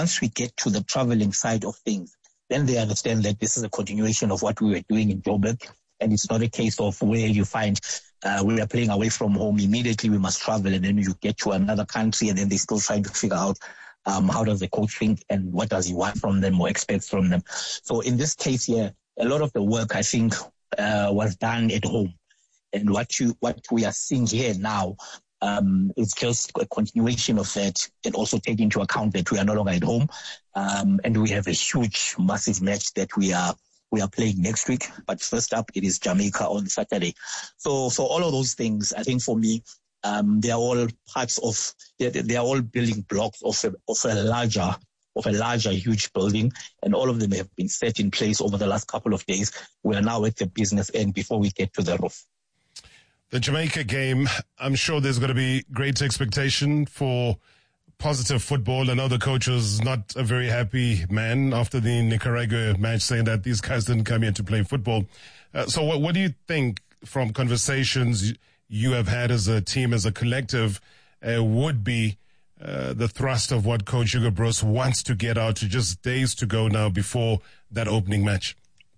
once we get to the traveling side of things, then they understand that this is a continuation of what we were doing in Joburg. And it's not a case of where you find we are playing away from home. Immediately we must travel, and then you get to another country, and then they're still trying to figure out how does the coach think and what does he want from them or expect from them. So in this case here, a lot of the work, I think, was done at home. And what we are seeing here now is just a continuation of that, and also take into account that we are no longer at home. And we have a huge, massive match that we are playing next week. But first up, it is Jamaica on Saturday. So all of those things, I think for me, they are all parts of, they are all building blocks of a larger, huge building. And all of them have been set in place over the last couple of days. We are now at the business end before we get to the roof. The Jamaica game, I'm sure there's going to be great expectation for positive football. I know the coach was not a very happy man after the Nicaragua match, saying that these guys didn't come here to play football. So what do you think from conversations you have had as a team, as a collective, would be the thrust of what Coach Hugo Broos wants to get out to just days to go now before that opening match?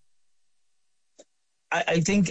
I think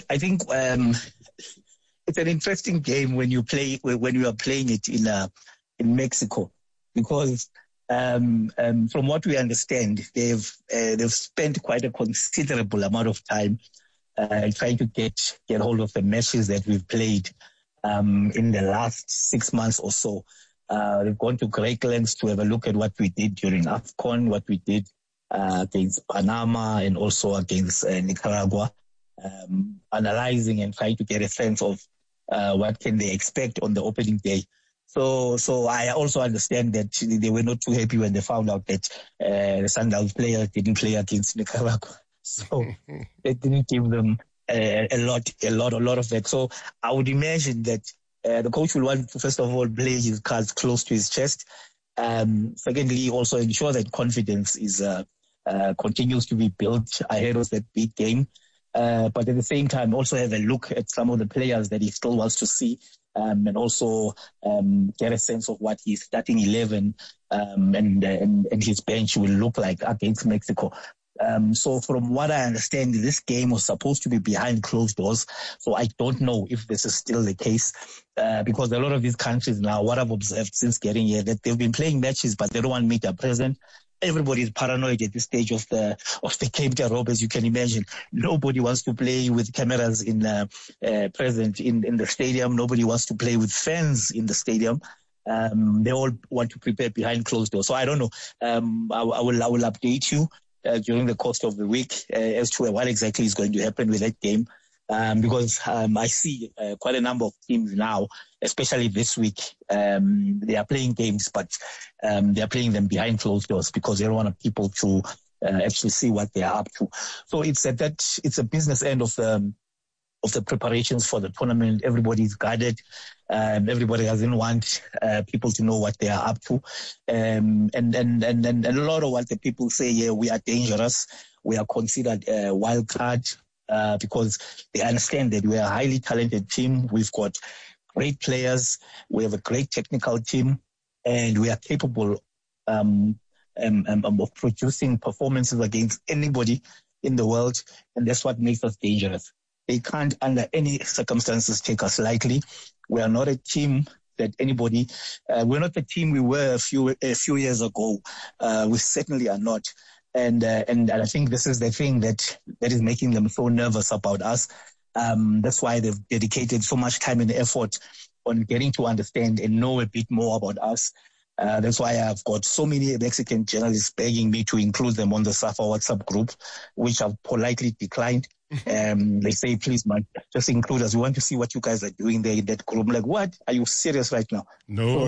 it's an interesting game when you are playing it in Mexico, because from what we understand, they've spent quite a considerable amount of time trying to get hold of the matches that we've played in the last 6 months or so. They've gone to great lengths to have a look at what we did during AFCON, what we did against Panama and also against Nicaragua, analyzing and trying to get a sense of what can they expect on the opening day. So I also understand that they were not too happy when they found out that the Sundowns players didn't play against Nicaragua. So they didn't give them a lot of that. So I would imagine that the coach will want to, first of all, play his cards close to his chest. Secondly, also ensure that confidence is continues to be built ahead of that big game. But at the same time, also have a look at some of the players that he still wants to see, and also get a sense of what his starting 11 and his bench will look like against Mexico. So from what I understand, this game was supposed to be behind closed doors. So I don't know if this is still the case, because a lot of these countries now, what I've observed since getting here, that they've been playing matches, but they don't want media present. Everybody is paranoid at this stage of the Cape Rob, as you can imagine. Nobody wants to play with cameras present in the stadium. Nobody wants to play with fans in the stadium. They all want to prepare behind closed doors. So I don't know. I will update you during the course of the week as to what exactly is going to happen with that game. Because I see quite a number of teams now, especially this week, they are playing games, but they are playing them behind closed doors because they don't want people to actually see what they are up to. So it's a business end of the preparations for the tournament. Everybody's guarded. Everybody doesn't want people to know what they are up to. And a lot of what the people say here, we are dangerous. We are considered a wild card. Because they understand that we are a highly talented team. We've got great players. We have a great technical team, and we are capable of producing performances against anybody in the world. And that's what makes us dangerous. They can't, under any circumstances, take us lightly. We are not a team that anybody. We're not the team we were a few years ago. We certainly are not. And I think this is the thing that is making them so nervous about us. That's why they've dedicated so much time and effort on getting to understand and know a bit more about us. That's why I've got so many Mexican journalists begging me to include them on the SAFA WhatsApp group, which I've politely declined. They say, please, man, just include us. We want to see what you guys are doing there in that group. I'm like, what? Are you serious right now? No.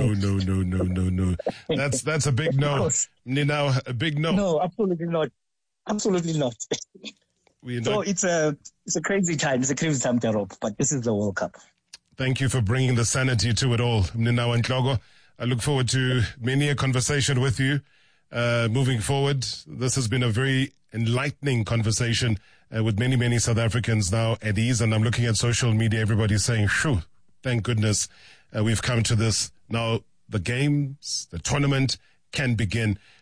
That's a big no. Now, a big no. No, absolutely not. Absolutely not. So it's a crazy time. It's a crazy time, Rob, but this is the World Cup. Thank you for bringing the sanity to it all. Mninawa Ndlogo, I look forward to many a conversation with you moving forward. This has been a very enlightening conversation with many South Africans now at ease. And I'm looking at social media, everybody's saying, phew, thank goodness we've come to this. Now the games, the tournament can begin.